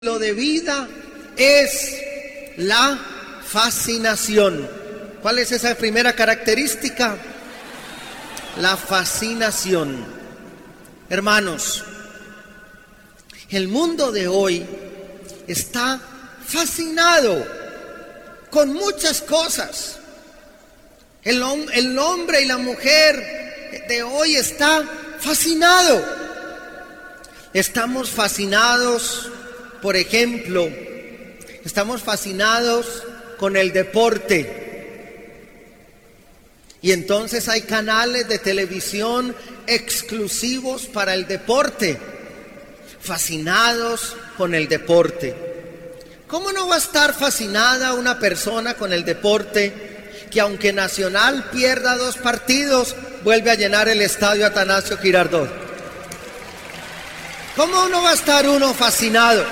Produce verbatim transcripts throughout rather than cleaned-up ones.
Lo de vida es la fascinación. ¿Cuál es esa primera característica? La fascinación. Hermanos, el mundo de hoy está fascinado con muchas cosas. El, el hombre y la mujer de hoy está fascinado. Estamos fascinados. Por ejemplo, estamos fascinados con el deporte. Y entonces hay canales de televisión exclusivos para el deporte. Fascinados con el deporte. ¿Cómo no va a estar fascinada una persona con el deporte que aunque Nacional pierda dos partidos, vuelve a llenar el estadio Atanasio Girardot? ¿Cómo no va a estar uno fascinado?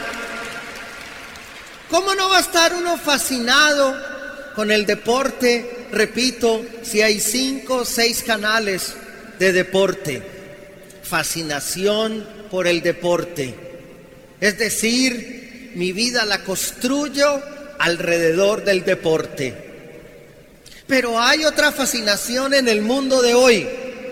¿Cómo no va a estar uno fascinado con el deporte? Repito, si hay cinco o seis canales de deporte. Fascinación por el deporte. Es decir, mi vida la construyo alrededor del deporte. Pero hay otra fascinación en el mundo de hoy.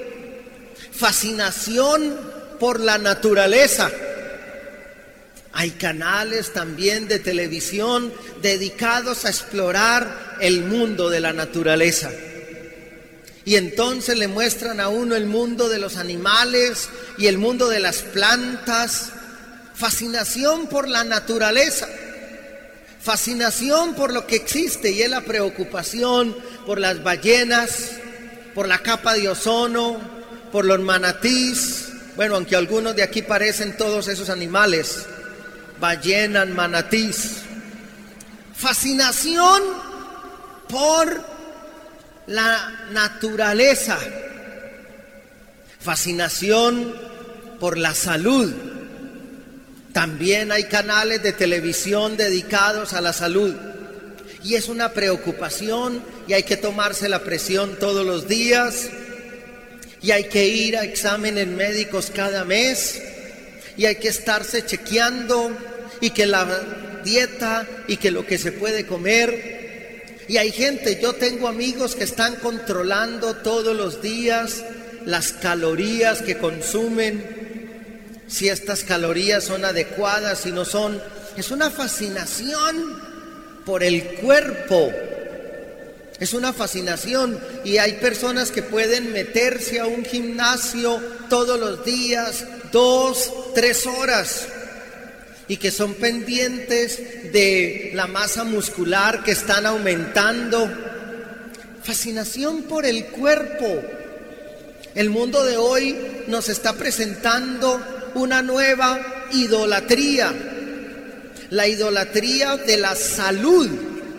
Fascinación por la naturaleza. Hay canales también de televisión dedicados a explorar el mundo de la naturaleza. Y entonces le muestran a uno el mundo de los animales y el mundo de las plantas. Fascinación por la naturaleza. Fascinación por lo que existe, y es la preocupación por las ballenas, por la capa de ozono, por los manatís. Bueno, aunque algunos de aquí parecen todos esos animales. Ballenas, manatís. Fascinación por la naturaleza. Fascinación por la salud. También hay canales de televisión dedicados a la salud. Y es una preocupación, y hay que tomarse la presión todos los días. Y hay que ir a exámenes médicos cada mes. Y hay que estarse chequeando, y que la dieta, y que lo que se puede comer. Y hay gente, yo tengo amigos que están controlando todos los días las calorías que consumen, si estas calorías son adecuadas, si no son. Es una fascinación por el cuerpo. Es una fascinación, y hay personas que pueden meterse a un gimnasio todos los días, dos, tres horas, y que son pendientes de la masa muscular que están aumentando. Fascinación por el cuerpo. El mundo de hoy nos está presentando una nueva idolatría, la idolatría de la salud.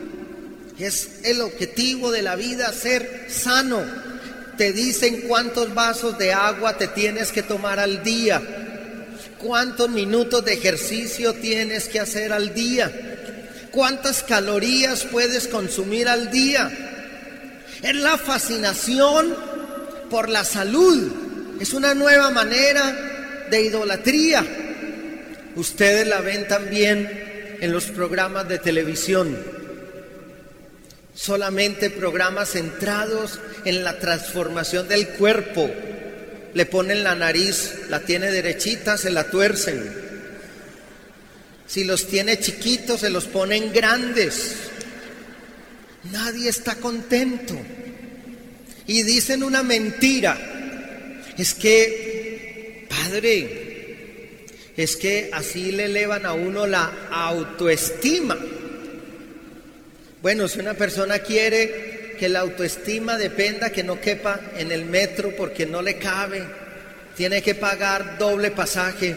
Es el objetivo de la vida, ser sano. Te dicen cuántos vasos de agua te tienes que tomar al día, cuántos minutos de ejercicio tienes que hacer al día, cuántas calorías puedes consumir al día. Es la fascinación por la salud. Es una nueva manera de idolatría. Ustedes la ven también en los programas de televisión. Solamente programas centrados en la transformación del cuerpo. Le ponen la nariz, la tiene derechita, se la tuercen. Si los tiene chiquitos, se los ponen grandes. Nadie está contento. Y dicen una mentira. Es que, padre, es que así le elevan a uno la autoestima. Bueno, si una persona quiere que la autoestima dependa, que no quepa en el metro porque no le cabe, tiene que pagar doble pasaje,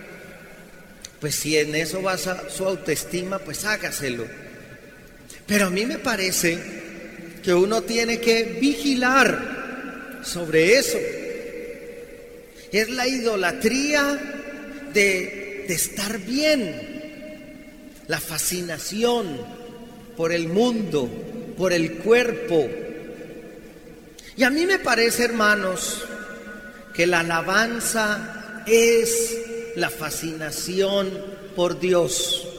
pues si en eso basa su autoestima, pues hágaselo. Pero a mí me parece que uno tiene que vigilar sobre eso. Es la idolatría de, de estar bien, la fascinación por el mundo, por el cuerpo. Y a mí me parece, hermanos, que la alabanza es la fascinación por Dios.